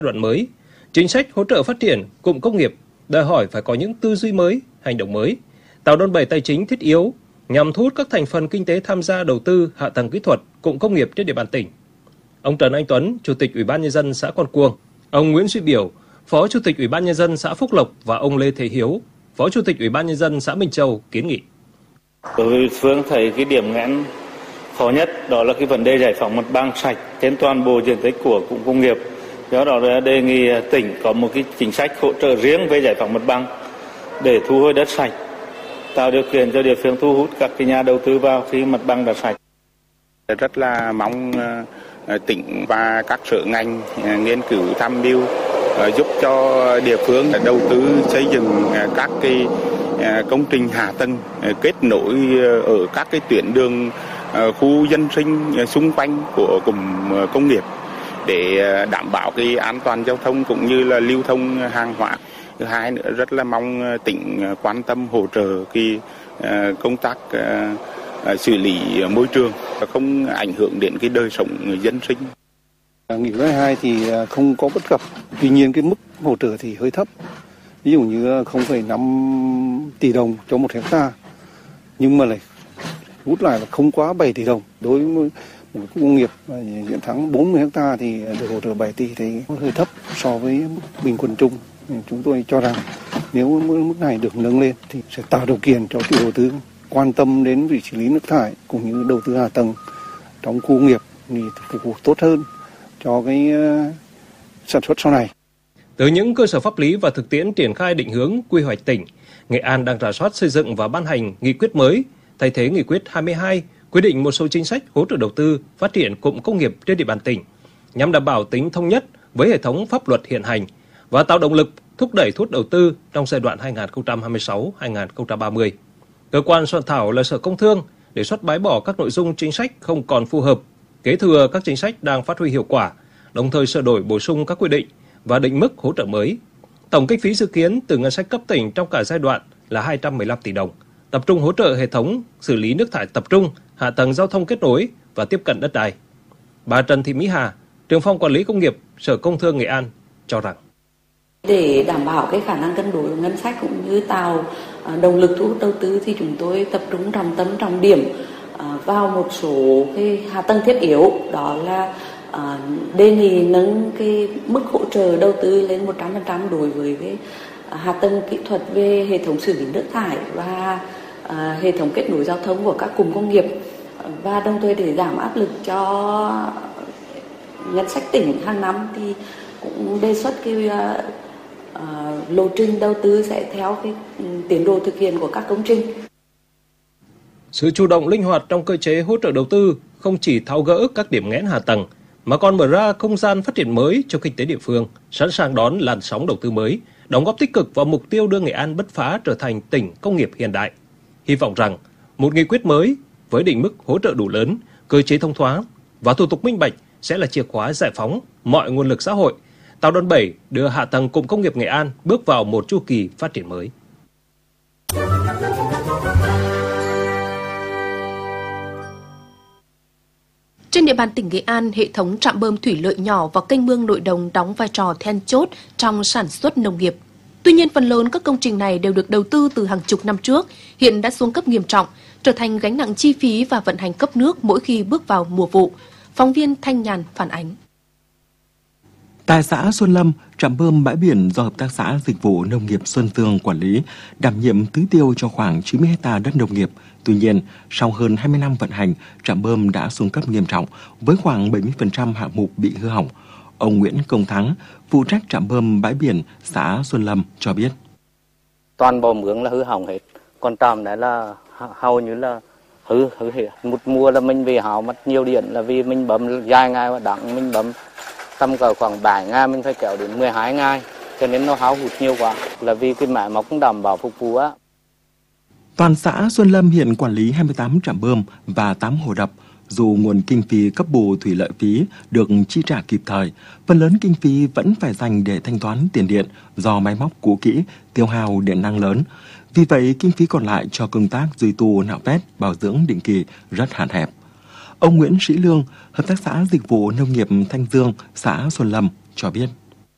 đoạn mới, chính sách hỗ trợ phát triển cụm công nghiệp đòi hỏi phải có những tư duy mới, hành động mới, tạo đòn bẩy tài chính thiết yếu nhằm thu hút các thành phần kinh tế tham gia đầu tư hạ tầng kỹ thuật cụm công nghiệp trên địa bàn tỉnh. Ông Trần Anh Tuấn, Chủ tịch Ủy ban Nhân dân xã Con Cuông, ông Nguyễn Duy Biểu, Phó Chủ tịch Ủy ban Nhân dân xã Phúc Lộc và ông Lê Thế Hiếu, Phó Chủ tịch Ủy ban Nhân dân xã Minh Châu kiến nghị. Đối với phương thấy cái điểm nghẽn khó nhất đó là cái vấn đề giải phóng mặt bằng sạch trên toàn bộ diện tích của cụm công nghiệp. Do đó là đề nghị tỉnh có một cái chính sách hỗ trợ riêng về giải phóng mặt bằng để thu hồi đất sạch, tạo điều kiện cho địa phương thu hút các cái nhà đầu tư vào khi mặt bằng đã sạch. Rất là mong tỉnh và các sở ngành nghiên cứu tham mưu giúp cho địa phương đầu tư xây dựng các cái công trình hạ tầng kết nối ở các cái tuyến đường khu dân sinh xung quanh của cụm công nghiệp để đảm bảo cái an toàn giao thông cũng như là lưu thông hàng hóa. Thứ hai nữa rất là mong tỉnh quan tâm hỗ trợ cái công tác xử lý môi trường và không ảnh hưởng đến cái đời sống dân sinh. Nghị quyết 2 thì không có bất cập, tuy nhiên cái mức hỗ trợ thì hơi thấp. Ví dụ như 0,5 tỷ đồng cho 1 hectare, nhưng mà lại rút lại là không quá 7 tỷ đồng. Đối với một công nghiệp diện thắng 40 hectare thì được hỗ trợ 7 tỷ thì hơi thấp so với mức bình quân chung. Chúng tôi cho rằng nếu mức này được nâng lên thì sẽ tạo điều kiện cho chủ đầu tư quan tâm đến việc xử lý nước thải cũng như đầu tư hạ tầng trong khu công nghiệp thì phục vụ tốt hơn cho cái sản xuất sau này. Từ những cơ sở pháp lý và thực tiễn triển khai định hướng quy hoạch tỉnh, Nghệ An đang rà soát xây dựng và ban hành nghị quyết mới thay thế nghị quyết 22 quy định một số chính sách hỗ trợ đầu tư phát triển cụm công nghiệp trên địa bàn tỉnh nhằm đảm bảo tính thông nhất với hệ thống pháp luật hiện hành và tạo động lực thúc đẩy thu hút đầu tư trong giai đoạn 2026-2030. Cơ quan soạn thảo là Sở Công Thương đề xuất bãi bỏ các nội dung chính sách không còn phù hợp, kế thừa các chính sách đang phát huy hiệu quả, đồng thời sửa đổi bổ sung các quy định và định mức hỗ trợ mới. Tổng kinh phí dự kiến từ ngân sách cấp tỉnh trong cả giai đoạn là 215 tỷ đồng, tập trung hỗ trợ hệ thống xử lý nước thải tập trung, hạ tầng giao thông kết nối và tiếp cận đất đai. Bà Trần Thị Mỹ Hà, trưởng phòng quản lý công nghiệp, Sở Công Thương Nghệ An cho rằng để đảm bảo cái khả năng cân đối của ngân sách cũng như tạo động lực thu hút đầu tư thì chúng tôi tập trung trọng tâm trọng điểm vào một số cái hạ tầng thiết yếu, đó là đề nghị nâng cái mức hỗ trợ đầu tư lên 100% đối với cái hạ tầng kỹ thuật về hệ thống xử lý nước thải và hệ thống kết nối giao thông của các cụm công nghiệp, và đồng thời để giảm áp lực cho ngân sách tỉnh hàng năm thì cũng đề xuất cái lộ trình đầu tư sẽ theo cái tiến độ thực hiện của các công trình. Sự chủ động linh hoạt trong cơ chế hỗ trợ đầu tư không chỉ tháo gỡ các điểm nghẽn hạ tầng mà còn mở ra không gian phát triển mới cho kinh tế địa phương, sẵn sàng đón làn sóng đầu tư mới, đóng góp tích cực vào mục tiêu đưa Nghệ An bứt phá trở thành tỉnh công nghiệp hiện đại. Hy vọng rằng một nghị quyết mới với định mức hỗ trợ đủ lớn, cơ chế thông thoáng và thủ tục minh bạch sẽ là chìa khóa giải phóng mọi nguồn lực xã hội, tạo đòn bẩy đưa hạ tầng cụm công nghiệp Nghệ An bước vào một chu kỳ phát triển mới. Trên địa bàn tỉnh Nghệ An, hệ thống trạm bơm thủy lợi nhỏ và kênh mương nội đồng đóng vai trò then chốt trong sản xuất nông nghiệp. Tuy nhiên, phần lớn các công trình này đều được đầu tư từ hàng chục năm trước, hiện đã xuống cấp nghiêm trọng, trở thành gánh nặng chi phí và vận hành cấp nước mỗi khi bước vào mùa vụ. Phóng viên Thanh Nhàn phản ánh. Tại xã Xuân Lâm, trạm bơm bãi biển do Hợp tác xã Dịch vụ Nông nghiệp Xuân Dương quản lý, đảm nhiệm tưới tiêu cho khoảng 90 ha đất nông nghiệp. Tuy nhiên, sau hơn 20 năm vận hành, trạm bơm đã xuống cấp nghiêm trọng với khoảng 70% hạng mục bị hư hỏng. Ông Nguyễn Công Thắng, phụ trách trạm bơm bãi biển xã Xuân Lâm cho biết. Toàn bộ mương là hư hỏng hết, còn trạm đấy là hầu như là hư hết. Một mùa là mình về hao mất nhiều điện là vì mình bấm dài ngày và đặng mình bấm tầm cỡ khoảng 7 ngày mình phải kéo đến 12 ngày, cho nên nó hao hụt nhiều quá, là vì cái máy móc không đảm bảo phục vụ á. Toàn xã Xuân Lâm hiện quản lý 28 trạm bơm và 8 hồ đập. Dù nguồn kinh phí cấp bù thủy lợi phí được chi trả kịp thời, phần lớn kinh phí vẫn phải dành để thanh toán tiền điện do máy móc cũ kỹ, tiêu hao điện năng lớn. Vì vậy, kinh phí còn lại cho công tác duy tu nạo vét, bảo dưỡng định kỳ rất hạn hẹp. Ông Nguyễn Sĩ Lương, Hợp tác xã Dịch vụ Nông nghiệp Thanh Dương, xã Xuân Lâm cho biết.